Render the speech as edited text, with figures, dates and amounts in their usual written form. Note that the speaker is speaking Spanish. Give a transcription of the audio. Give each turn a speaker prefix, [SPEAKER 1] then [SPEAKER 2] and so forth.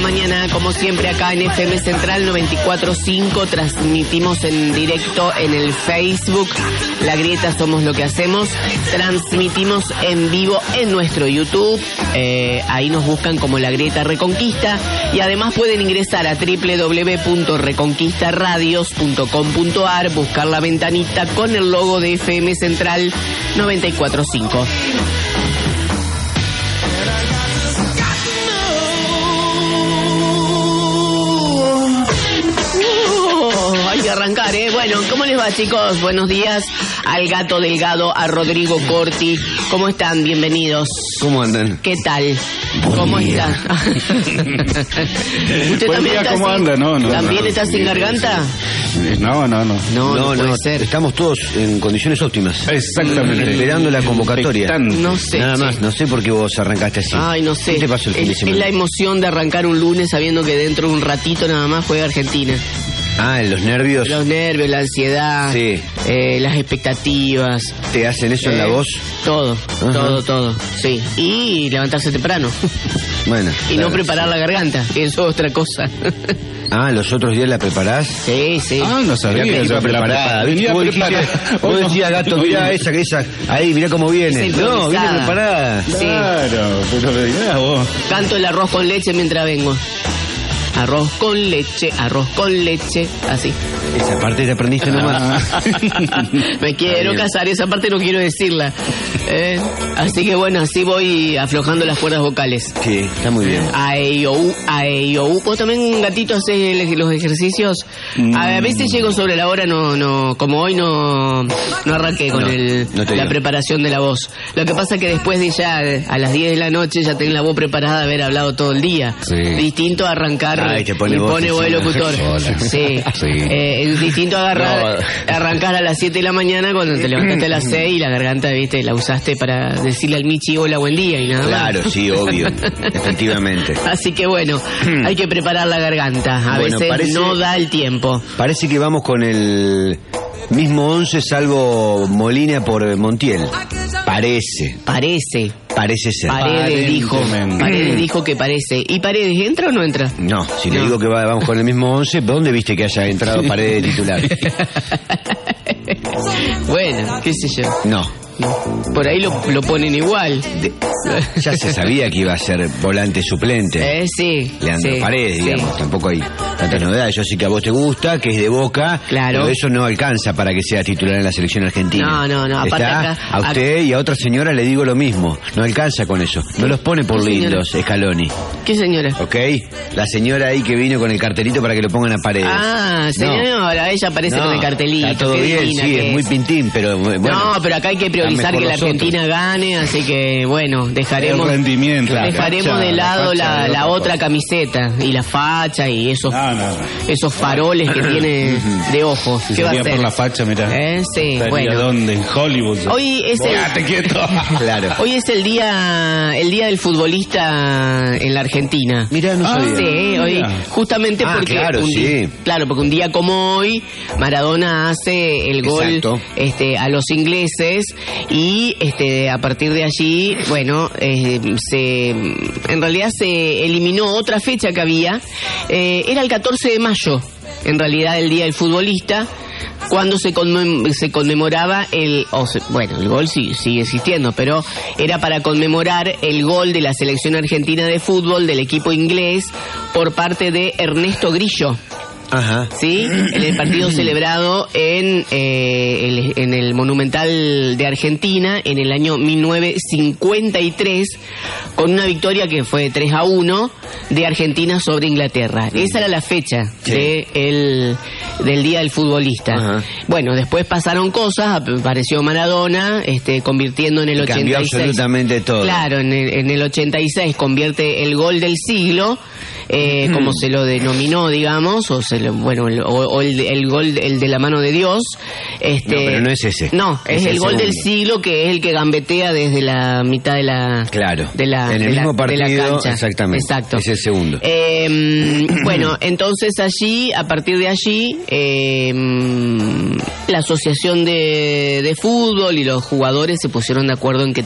[SPEAKER 1] mañana, como siempre, acá en FM Central 94.5. Transmitimos en directo en el Facebook. La Grieta Somos Lo Que Hacemos. Transmitimos en vivo en nuestro YouTube. Ahí nos buscan como La Grieta Reconquista. Y además pueden ingresar a www.reconquistaradios.com.ar, buscar la ventanita con el logo de FM Central 94.5. Hay que arrancar, ¿eh? Bueno, ¿cómo les va, chicos? Buenos días al Gato Delgado, a Rodrigo Corti. ¿Cómo están? Bienvenidos.
[SPEAKER 2] ¿Cómo andan?
[SPEAKER 1] ¿Qué tal? ¿Cómo están? ¿Usted
[SPEAKER 3] Buen día, ¿cómo anda? No,
[SPEAKER 1] ¿También está sin garganta?
[SPEAKER 3] No.
[SPEAKER 1] No puede ser.
[SPEAKER 2] Estamos todos en condiciones óptimas.
[SPEAKER 3] Exactamente.
[SPEAKER 2] Esperando la convocatoria.
[SPEAKER 1] No sé.
[SPEAKER 2] Nada más, no sé por qué vos arrancaste así.
[SPEAKER 1] Ay, no sé.
[SPEAKER 2] ¿Qué te pasó el fin de semana?
[SPEAKER 1] Es la emoción de arrancar un lunes sabiendo que dentro de un ratito nada más juega Argentina.
[SPEAKER 2] Ah, los nervios.
[SPEAKER 1] Los nervios, la ansiedad,
[SPEAKER 2] Sí.
[SPEAKER 1] Las expectativas.
[SPEAKER 2] ¿Te hacen eso en la voz?
[SPEAKER 1] Todo,
[SPEAKER 2] Ajá.
[SPEAKER 1] todo, sí. Y levantarse temprano.
[SPEAKER 2] Bueno.
[SPEAKER 1] Y
[SPEAKER 2] claro,
[SPEAKER 1] no preparar la garganta, que eso es otra cosa.
[SPEAKER 2] Ah, ¿los otros días la preparás?
[SPEAKER 1] Sí.
[SPEAKER 3] Ah, no sabía.
[SPEAKER 2] Mirá que iba preparada.
[SPEAKER 3] Venía
[SPEAKER 2] Vos
[SPEAKER 3] preparada.
[SPEAKER 2] dijiste, vos decías, Gato, mirá esa, ahí, mirá cómo viene.
[SPEAKER 1] Es
[SPEAKER 2] No, viene
[SPEAKER 1] improvisada.
[SPEAKER 2] preparada.
[SPEAKER 1] Sí.
[SPEAKER 3] Claro, pero mirá vos.
[SPEAKER 1] Canto el arroz con leche mientras vengo. Arroz con leche, así.
[SPEAKER 2] Esa parte te aprendiste nomás.
[SPEAKER 1] Me quiero
[SPEAKER 2] Bien.
[SPEAKER 1] casar, esa parte no quiero decirla. Así que bueno, así voy aflojando las cuerdas vocales.
[SPEAKER 2] Sí, está muy bien.
[SPEAKER 1] A-E-I-O-U. ¿Vos también, Gatito, haces los ejercicios? A veces llego sobre la hora, como hoy no arranqué con
[SPEAKER 2] No te
[SPEAKER 1] la
[SPEAKER 2] digo.
[SPEAKER 1] preparación de la voz. Lo que pasa es que después de ya a las 10 de la noche ya tenés la voz preparada de haber hablado todo el día.
[SPEAKER 2] Sí.
[SPEAKER 1] Distinto a arrancar
[SPEAKER 2] Ay, te pone
[SPEAKER 1] y
[SPEAKER 2] voz
[SPEAKER 1] pone voz de
[SPEAKER 2] encima.
[SPEAKER 1] locutor.
[SPEAKER 2] Hola.
[SPEAKER 1] Sí.
[SPEAKER 2] Sí.
[SPEAKER 1] Es distinto a arrancar a las 7 de la mañana cuando te levantaste a las 6 y la garganta, viste, la usaste para decirle al Michi hola, buen día y nada más.
[SPEAKER 2] Claro, sí, obvio. Efectivamente.
[SPEAKER 1] Así que bueno, hay que preparar la garganta. A
[SPEAKER 2] Bueno,
[SPEAKER 1] veces
[SPEAKER 2] parece-
[SPEAKER 1] no da el tiempo.
[SPEAKER 2] Parece que vamos con el mismo 11 salvo Molina por Montiel. Parece ser.
[SPEAKER 1] Paredes dijo
[SPEAKER 3] Aparentemente.
[SPEAKER 1] que parece. ¿Y Paredes entra o no entra?
[SPEAKER 2] No, si le
[SPEAKER 1] No.
[SPEAKER 2] digo que vamos con el mismo 11, ¿dónde viste que haya entrado Paredes de titular?
[SPEAKER 1] Bueno, qué sé yo.
[SPEAKER 2] No.
[SPEAKER 1] Por ahí lo ponen igual.
[SPEAKER 2] Ya se sabía que iba a ser volante suplente.
[SPEAKER 1] Sí.
[SPEAKER 2] Leandro
[SPEAKER 1] sí,
[SPEAKER 2] Paredes,
[SPEAKER 1] sí.
[SPEAKER 2] digamos, tampoco hay tantas novedades. Yo sé que a vos te gusta, que es de Boca,
[SPEAKER 1] Claro.
[SPEAKER 2] pero eso no alcanza para que sea titular en la selección argentina.
[SPEAKER 1] No, aparte
[SPEAKER 2] Está,
[SPEAKER 1] acá-
[SPEAKER 2] a usted y a otra señora le digo lo mismo, no alcanza con eso. No los pone por
[SPEAKER 1] ¿Qué señora?
[SPEAKER 2] lindos, Scaloni,
[SPEAKER 1] ¿Qué señora?
[SPEAKER 2] ¿ok? La señora ahí que vino con el cartelito para que lo pongan a Paredes.
[SPEAKER 1] Ah, señora, ella aparece
[SPEAKER 2] No,
[SPEAKER 1] con el cartelito.
[SPEAKER 2] está todo
[SPEAKER 1] qué
[SPEAKER 2] bien,
[SPEAKER 1] divina
[SPEAKER 2] sí,
[SPEAKER 1] que
[SPEAKER 2] es muy pintín, pero bueno.
[SPEAKER 1] No, pero acá hay que priorizar
[SPEAKER 2] mejor
[SPEAKER 1] que la
[SPEAKER 2] los otros.
[SPEAKER 1] Argentina gane, así que bueno, dejaremos
[SPEAKER 3] El rendimiento.
[SPEAKER 1] dejaremos de lado la otra camiseta y la facha y esos esos faroles que tiene de ojos.
[SPEAKER 3] Si
[SPEAKER 1] ¿Qué va a
[SPEAKER 3] salía
[SPEAKER 1] hacer?
[SPEAKER 3] por la facha, mirá.
[SPEAKER 1] Sí,
[SPEAKER 3] ¿Estaría
[SPEAKER 1] bueno.
[SPEAKER 3] dónde? En Hollywood.
[SPEAKER 1] Hoy es
[SPEAKER 3] Quédate quieto.
[SPEAKER 2] Claro.
[SPEAKER 1] Hoy es el día del futbolista en la Argentina.
[SPEAKER 2] Mirá, no sabía.
[SPEAKER 1] Sí, hoy
[SPEAKER 3] Mira.
[SPEAKER 1] justamente
[SPEAKER 2] Ah,
[SPEAKER 1] porque
[SPEAKER 2] claro, sí.
[SPEAKER 1] porque un día como hoy Maradona hace el gol
[SPEAKER 2] Exacto.
[SPEAKER 1] a los ingleses y a partir de allí, bueno, en realidad se eliminó otra fecha que había, era el 14 de mayo, en realidad el día del futbolista, cuando se conmemoraba el gol sigue existiendo, pero era para conmemorar el gol de la selección argentina de fútbol del equipo inglés por parte de Ernesto Grillo.
[SPEAKER 2] Ajá.
[SPEAKER 1] ¿Sí? En el partido celebrado en el Monumental de Argentina en el año 1953, con una victoria que fue 3-1 de Argentina sobre Inglaterra. Esa era la fecha
[SPEAKER 2] Sí.
[SPEAKER 1] del Día del Futbolista.
[SPEAKER 2] Ajá.
[SPEAKER 1] Bueno, después pasaron cosas, apareció Maradona, convirtiendo en el 86.
[SPEAKER 2] Cambió absolutamente todo.
[SPEAKER 1] Claro, en el 86 convierte el gol del siglo, como se lo denominó, digamos, el gol, el de la mano de Dios.
[SPEAKER 2] No, pero no es ese.
[SPEAKER 1] No, es el gol
[SPEAKER 2] segundo.
[SPEAKER 1] del siglo, que es el que gambetea desde la mitad de la...
[SPEAKER 2] Claro.
[SPEAKER 1] De la,
[SPEAKER 2] en el
[SPEAKER 1] de la-
[SPEAKER 2] mismo
[SPEAKER 1] de
[SPEAKER 2] partido,
[SPEAKER 1] la cancha.
[SPEAKER 2] exactamente.
[SPEAKER 1] Exacto.
[SPEAKER 2] Es el segundo.
[SPEAKER 1] Bueno, entonces a partir de allí, la asociación de fútbol y los jugadores se pusieron de acuerdo en que